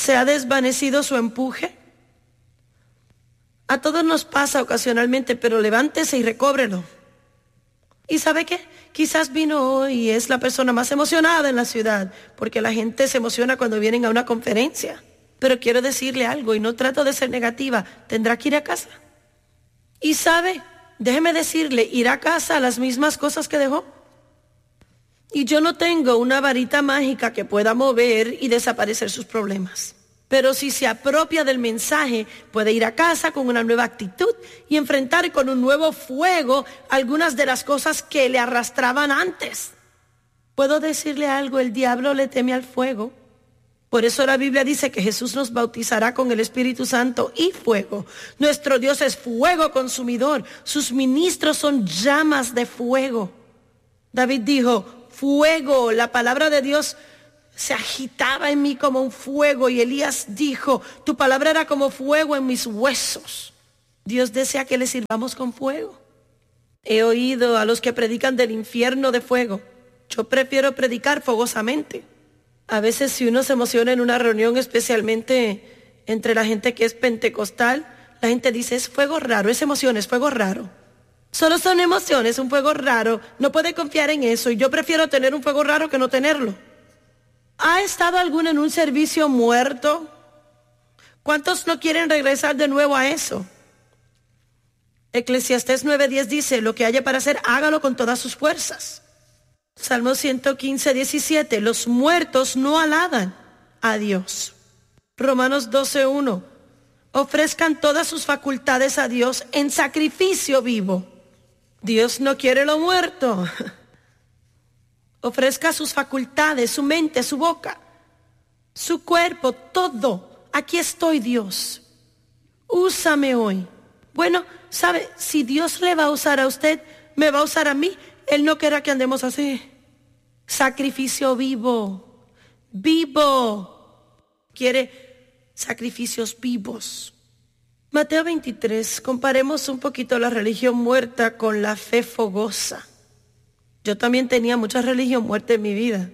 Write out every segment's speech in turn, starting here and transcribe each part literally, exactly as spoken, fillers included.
¿Se ha desvanecido su empuje? A todos nos pasa ocasionalmente, pero levántese y recóbrelo. ¿Y sabe qué? Quizás vino hoy y es la persona más emocionada en la ciudad, porque la gente se emociona cuando vienen a una conferencia. Pero quiero decirle algo, y no trato de ser negativa, tendrá que ir a casa. Y sabe, déjeme decirle, irá a casa a las mismas cosas que dejó. Y yo no tengo una varita mágica que pueda mover y desaparecer sus problemas. Pero si se apropia del mensaje, puede ir a casa con una nueva actitud y enfrentar con un nuevo fuego algunas de las cosas que le arrastraban antes. ¿Puedo decirle algo? El diablo le teme al fuego. Por eso la Biblia dice que Jesús nos bautizará con el Espíritu Santo y fuego. Nuestro Dios es fuego consumidor. Sus ministros son llamas de fuego. David dijo, fuego, la palabra de Dios se agitaba en mí como un fuego, y Elías dijo, tu palabra era como fuego en mis huesos. Dios desea que le sirvamos con fuego. He oído a los que predican del infierno de fuego. Yo prefiero predicar fogosamente. A veces si uno se emociona en una reunión, especialmente entre la gente que es pentecostal, la gente dice, es fuego raro, es emoción, es fuego raro. Solo son emociones, un fuego raro. No puede confiar en eso, y yo prefiero tener un fuego raro que no tenerlo. ¿Ha estado alguno en un servicio muerto? ¿Cuántos no quieren regresar de nuevo a eso? Eclesiastés nueve diez dice, lo que haya para hacer, hágalo con todas sus fuerzas. Salmo ciento quince, diecisiete, los muertos no alaban a Dios. Romanos doce uno, ofrezcan todas sus facultades a Dios en sacrificio vivo. Dios no quiere lo muerto. Ofrezca sus facultades, su mente, su boca, su cuerpo, todo. Aquí estoy, Dios. Úsame hoy. Bueno, ¿sabe? Si Dios le va a usar a usted, me va a usar a mí. Él no quiere que andemos así. Sacrificio vivo. Vivo. Quiere sacrificios vivos. Mateo veintitrés. Comparemos un poquito la religión muerta con la fe fogosa. Yo también tenía mucha religión muerta en mi vida.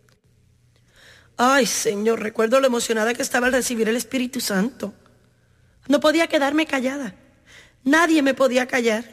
Ay, Señor, recuerdo lo emocionada que estaba al recibir el Espíritu Santo. No podía quedarme callada. Nadie me podía callar.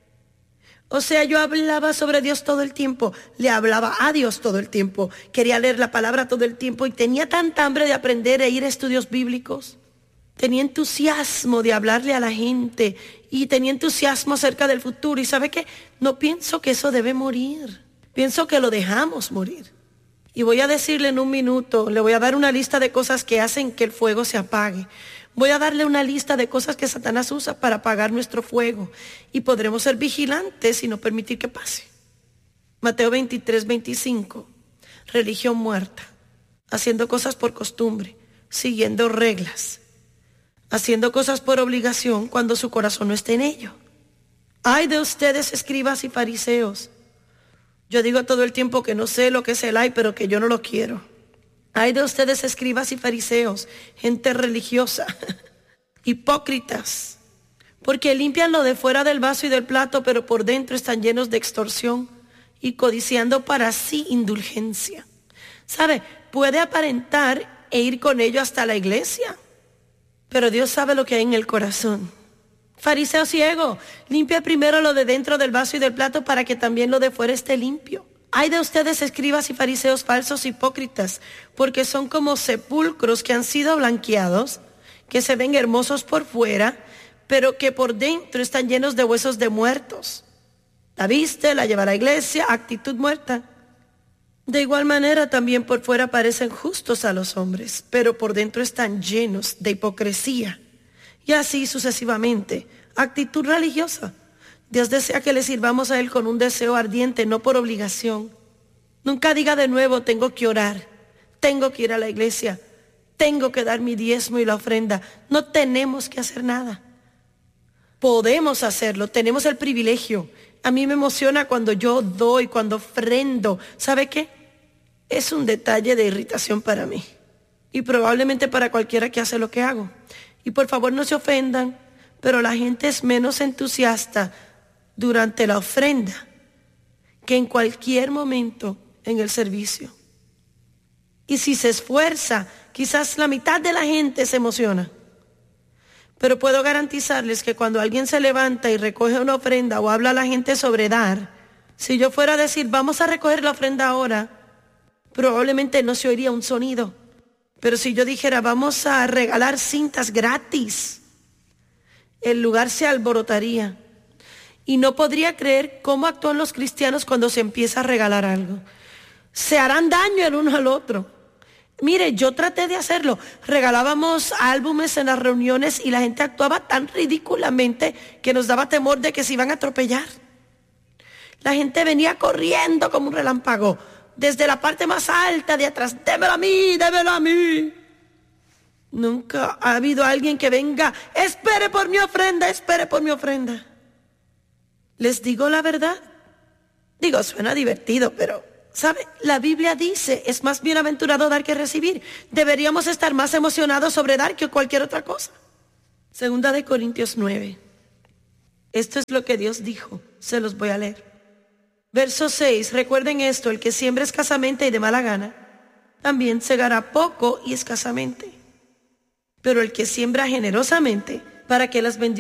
O sea, yo hablaba sobre Dios todo el tiempo. Le hablaba a Dios todo el tiempo. Quería leer la palabra todo el tiempo. Y tenía tanta hambre de aprender e ir a estudios bíblicos. Tenía entusiasmo de hablarle a la gente. Y tenía entusiasmo acerca del futuro. ¿Y sabe qué? No pienso que eso debe morir. Pienso que lo dejamos morir. Y voy a decirle en un minuto, le voy a dar una lista de cosas que hacen que el fuego se apague. Voy a darle una lista de cosas que Satanás usa para apagar nuestro fuego. Y podremos ser vigilantes y no permitir que pase. Mateo veintitrés, veinticinco. Religión muerta. Haciendo cosas por costumbre. Siguiendo reglas. Haciendo cosas por obligación cuando su corazón no esté en ello. Ay de ustedes, escribas y fariseos. Yo digo todo el tiempo que no sé lo que es el ay, pero que yo no lo quiero. Ay de ustedes, escribas y fariseos, gente religiosa, hipócritas, porque limpian lo de fuera del vaso y del plato, pero por dentro están llenos de extorsión y codiciando para sí indulgencia. ¿Sabe? Puede aparentar e ir con ello hasta la iglesia, pero Dios sabe lo que hay en el corazón. Fariseo ciego, limpia primero lo de dentro del vaso y del plato para que también lo de fuera esté limpio. Ay de ustedes, escribas y fariseos falsos hipócritas, porque son como sepulcros que han sido blanqueados, que se ven hermosos por fuera, pero que por dentro están llenos de huesos de muertos. La viste, la lleva a la iglesia, actitud muerta. De igual manera también por fuera parecen justos a los hombres, pero por dentro están llenos de hipocresía. Y así sucesivamente, actitud religiosa. Dios desea que le sirvamos a Él con un deseo ardiente, no por obligación. Nunca diga de nuevo, tengo que orar, tengo que ir a la iglesia, tengo que dar mi diezmo y la ofrenda. No tenemos que hacer nada. Podemos hacerlo, tenemos el privilegio. A mí me emociona cuando yo doy, cuando ofrendo. ¿Sabe qué? Es un detalle de irritación para mí. Y probablemente para cualquiera que hace lo que hago. Y por favor no se ofendan, pero la gente es menos entusiasta durante la ofrenda que en cualquier momento en el servicio. Y si se esfuerza, quizás la mitad de la gente se emociona. Pero puedo garantizarles que cuando alguien se levanta y recoge una ofrenda o habla a la gente sobre dar, si yo fuera a decir, vamos a recoger la ofrenda ahora, probablemente no se oiría un sonido. Pero si yo dijera, vamos a regalar cintas gratis, el lugar se alborotaría. Y no podría creer cómo actúan los cristianos cuando se empieza a regalar algo. Se harán daño el uno al otro. Mire, yo traté de hacerlo. Regalábamos álbumes en las reuniones y la gente actuaba tan ridículamente que nos daba temor de que se iban a atropellar. La gente venía corriendo como un relámpago, desde la parte más alta de atrás. Démelo a mí, démelo a mí. Nunca ha habido alguien que venga, espere por mi ofrenda, espere por mi ofrenda. Les digo la verdad. Digo, suena divertido, pero, ¿sabe? La Biblia dice, es más bienaventurado dar que recibir. Deberíamos estar más emocionados sobre dar que cualquier otra cosa. Segunda de Corintios nueve. Esto es lo que Dios dijo. Se los voy a leer. Verso seis. Recuerden esto, el que siembra escasamente y de mala gana, también segará poco y escasamente. Pero el que siembra generosamente, para que las bendiciones